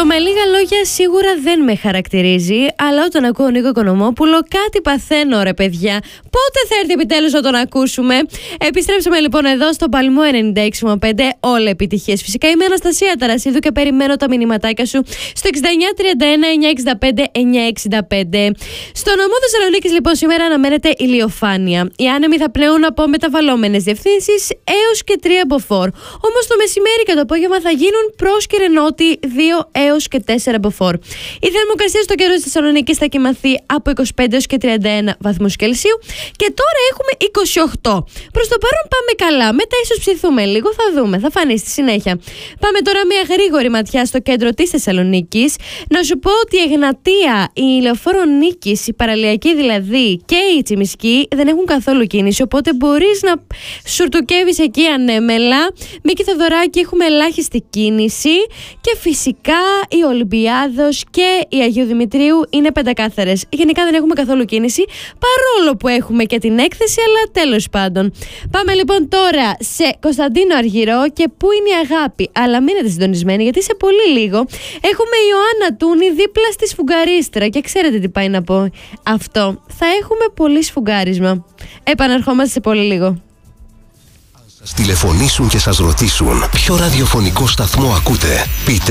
Το με λίγα λόγια σίγουρα δεν με χαρακτηρίζει, αλλά όταν ακούω Νίκο Οικονομόπουλο κάτι παθαίνω, ρε παιδιά. Πότε θα έρθει επιτέλους να τον ακούσουμε? Επιστρέψαμε λοιπόν εδώ στο Παλμό 96,5. Όλα επιτυχίες φυσικά. Είμαι η Αναστασία Ταρασίδου και περιμένω τα μηνυματάκια σου στο 6931 965 965. Στο νομό Θεσσαλονίκης λοιπόν σήμερα αναμένεται ηλιοφάνεια. Οι άνεμοι θα πνέουν από μεταβαλλόμενες διευθύνσεις έως και 3 μποφόρ. Όμως το μεσημέρι και το απόγευμα θα γίνουν πρόσκαιρε νότι 2 έως και 4 μποφόρ. Η θερμοκρασία στο καιρό της Θεσσαλονίκης θα κοιμαθεί από 25 έως και 31 βαθμούς Κελσίου και τώρα έχουμε 28. Προς το παρόν πάμε καλά. Μετά ίσως ψηθούμε λίγο, θα δούμε, θα φανεί στη συνέχεια. Πάμε τώρα μια γρήγορη ματιά στο κέντρο της Θεσσαλονίκης. Να σου πω ότι η Εγνατία, η Λεωφόρο Νίκης, η Παραλιακή δηλαδή και η Τσιμισκή δεν έχουν καθόλου κίνηση, οπότε μπορείς να σουρτουκεύεις εκεί ανέμελα. Μίκη Θοδωράκη έχουμε ελάχιστη κίνηση και φυσικά η Ολυμπιάδος και η Αγίου Δημητρίου είναι πεντακάθαρες. Γενικά δεν έχουμε καθόλου κίνηση, παρόλο που έχουμε και την έκθεση, αλλά τέλος πάντων. Πάμε λοιπόν τώρα σε Κωνσταντίνο Αργυρό και πού είναι η αγάπη. Αλλά μείνετε συντονισμένοι γιατί σε πολύ λίγο έχουμε η Ιωάννα Τούνη δίπλα στη σφουγγαρίστρα και ξέρετε τι πάει να πω αυτό. Θα έχουμε πολύ σφουγγάρισμα. Επαναρχόμαστε σε πολύ λίγο. Σας τηλεφωνήσουν και σας ρωτήσουν ποιο ραδιοφωνικό σταθμό ακούτε, πείτε